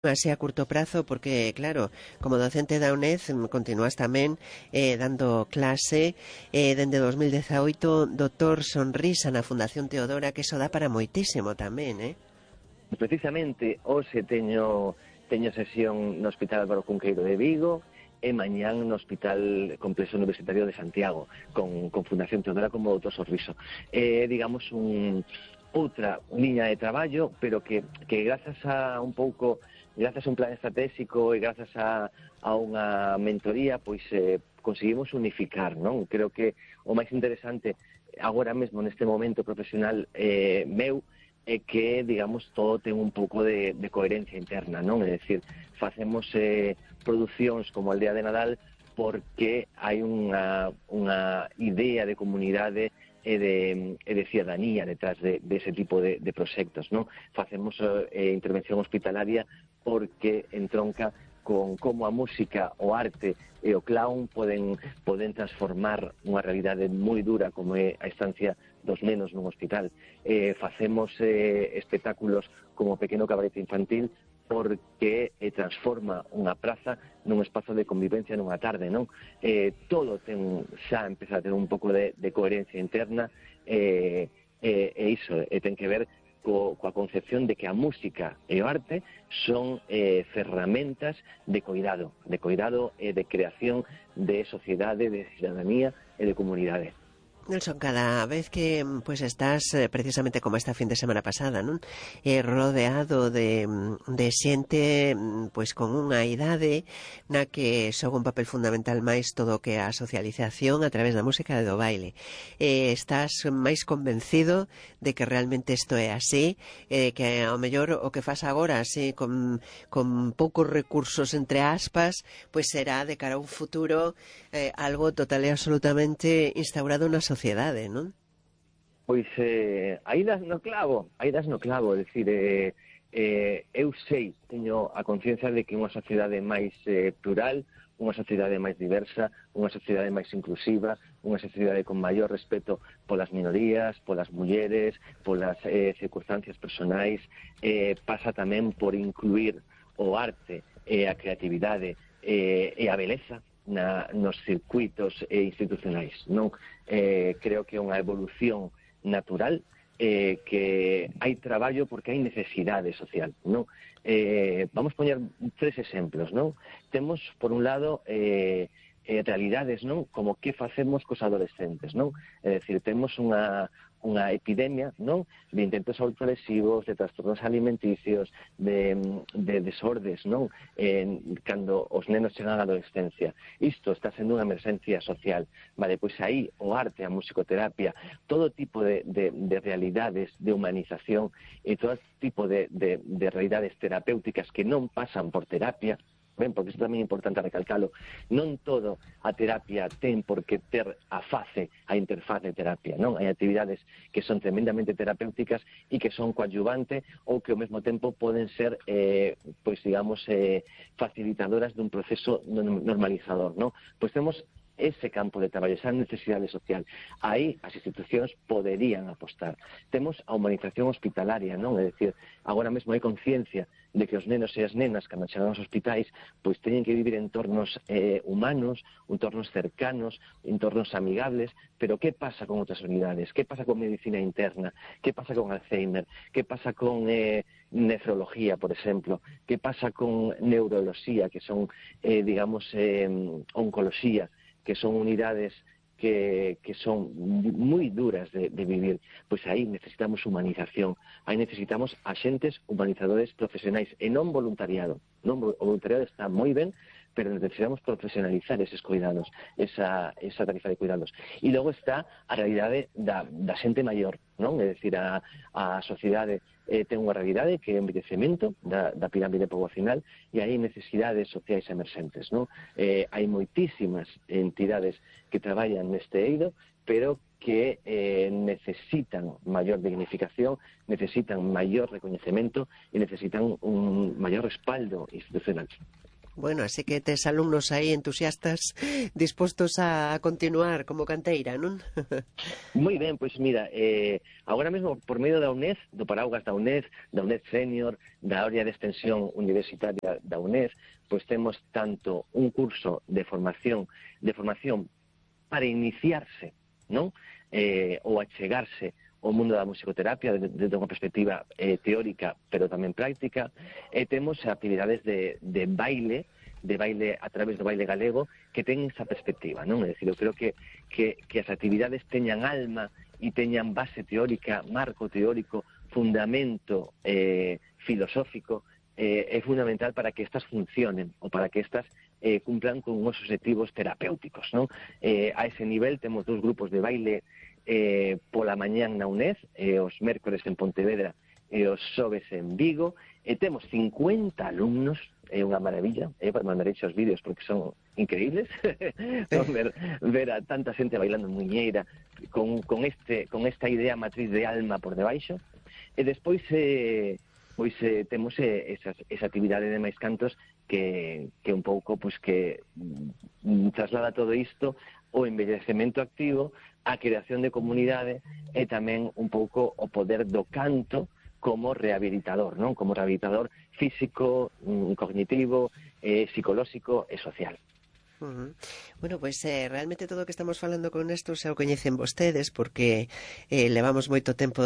Así a curto prazo, porque claro, como docente da UNED continúas tamén dando clase dende 2018, doutor Sonrisa na Fundación Teodora, que iso dá para moitísimo tamén, Precisamente, hoxe teño sesión no Hospital Álvaro Cunqueiro de Vigo e mañán no Hospital Complexo Universitario de Santiago con Fundación Teodora como doutor Sorriso. Digamos, outra liña de traballo, pero que grazas a un plan estratégico e grazas a unha mentoría, pois conseguimos unificar, non? Creo que o máis interesante agora mesmo neste momento profesional meu é que, digamos, todo ten un pouco de coherencia interna, non? É dicir, facemos producións como Aldea de Nadal porque hai unha idea de comunidade e de cidadanía detrás de ese tipo de proxectos, non? Facemos intervención hospitalaria porque entronca con como a música, o arte e o clown poden transformar unha realidade moi dura como é a estancia dos nenos nun hospital. Facemos espectáculos como Pequeno Cabarete Infantil porque transforma unha praza nun espazo de convivencia nunha tarde, non? Todo xa empeza a ter un pouco de coherencia interna e iso ten que ver coa concepción de que a música e o arte son ferramentas de cuidado e de creación de sociedade, de cidadanía e de comunidade. Nelson, cada vez que pues estás precisamente como esta fin de semana pasada, non? Rodeado de xente pues con unha idade na que xoga un papel fundamental máis todo o que a socialización a través da música e do baile. Estás máis convencido de que realmente isto é así, que ao mellor o que faz agora así con poucos recursos entre aspas, pues será de cara a un futuro algo total e absolutamente instaurado na sociedade, non? Pois aí das no clavo, é dicir, eu sei, teño a conciencia de que unha sociedade máis plural, unha sociedade máis diversa, unha sociedade máis inclusiva, unha sociedade con maior respeto polas minorías, polas mulleres, polas circunstancias personais, pasa tamén por incluir o arte e a creatividade e a beleza nos circuitos institucionais, non? Creo que é unha evolución natural, que hai traballo porque hai necesidade social, non? Vamos poñer 3 exemplos, non? Temos, por un lado, realidades, non? Como que facemos cos adolescentes, non? É dicir, temos unha epidemia, non? De intentos autolesivos, de trastornos alimenticios, de desordes, non? Cando os nenos chegan á adolescencia. Isto está sendo unha emerxencia social. Vale, pois aí o arte, a musicoterapia, todo tipo de realidades de humanización e todo tipo de realidades terapéuticas que non pasan por terapia, ben, porque isto tamén é importante recalcalo, non todo a terapia ten por que ter a interfaz de terapia, non? Hai actividades que son tremendamente terapéuticas e que son coadyuvante ou que ao mesmo tempo poden ser, pois digamos, facilitadoras dun proceso normalizador, non? Pois temos ese campo de traballo, esa necesidade social. Aí as institucións poderían apostar. Temos a humanización hospitalaria, non? É dicir, agora mesmo hai conciencia de que os nenos e as nenas, cando chegan aos hospitais, pois teñen que vivir en entornos humanos, entornos cercanos, entornos amigables, pero que pasa con outras unidades? Que pasa con medicina interna? Que pasa con Alzheimer? Que pasa con nefrología, por exemplo? Que pasa con neuroloxía, que son, digamos, oncoloxía, que son unidades que son moi duras de vivir? Pois aí necesitamos humanización, aí necesitamos axentes humanizadores profesionais e non voluntariado. Non, o voluntariado está moi ben, pero necesitamos profesionalizar eses cuidados, esa tarifa de cuidados. E logo está a realidade da xente maior, non? É dicir, a sociedade ten unha realidade que é o envellecemento da pirámide poboacional e hai necesidades sociais emerxentes, non? Hai moitísimas entidades que traballan neste eido, pero que necesitan maior dignificación, necesitan maior recoñecemento e necesitan un maior respaldo institucional. Bueno, así que tes alumnos aí entusiastas dispostos a continuar como canteira, non? Moi ben, pois mira, agora mesmo por medio da UNED, do Paraugas da UNED Senior, da área de extensión universitaria da UNED, pois temos tanto un curso de formación para iniciarse, non? Ou achegarse ao mundo da musicoterapia desde unha perspectiva teórica, pero tamén práctica, e temos actividades de baile a través do baile galego que ten esa perspectiva, non? É dicir, eu creo que as actividades teñan alma e teñan base teórica, marco teórico, fundamento filosófico, é fundamental para que estas funcionen ou para que estas cumplan con uns objetivos terapéuticos, non? A ese nivel temos 2 grupos de baile pola mañán na UNED, os mércores en Pontevedra e os xoves en Vigo, e temos 50 alumnos, é unha maravilla, mandarei os vídeos porque son increíbles, ver a tanta xente bailando muñeira con esta idea matriz de alma por debaixo, e despois temos esa actividade de máis cantos que un pouco que traslada todo isto o envellecemento activo, a creación de comunidade e tamén un pouco o poder do canto como rehabilitador, non? Como rehabilitador físico, cognitivo, psicolóxico e social. Bueno, pois realmente todo o que estamos falando con Néstor xa o coñecen vostedes porque levamos moito tempo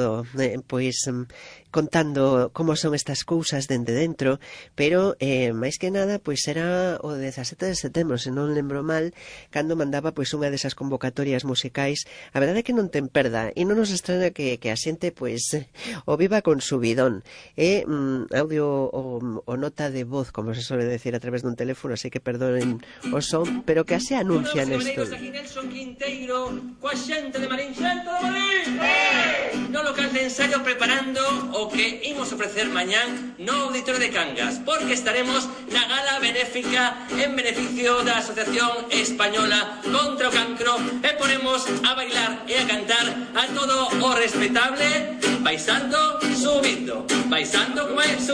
contando como son estas cousas dende dentro, pero máis que nada pois era o 17 de setembro, se non lembro mal, cando mandaba pois unha desas convocatorias musicais. A verdade é que non ten perda e non nos estrana que a xente pois o viva con subidón. Audio o nota de voz, como se suele decir a través dun teléfono, así que perdonen o son, pero que así anuncian isto. Nelson Quinteiro, coa xente de Marín, xente de Marín! No local de ensayo preparando o que imos ofrecer mañán no Auditorio de Cangas, porque estaremos na gala benéfica en beneficio da Asociación Española contra o Cancro e ponemos a bailar e a cantar a todo o respetable, baixando, subindo, baixando como é